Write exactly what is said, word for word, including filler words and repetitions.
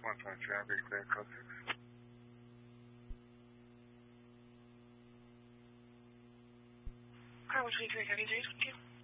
one twenty-three, I'm very clear, code six. Car one twenty-three, County James, with you.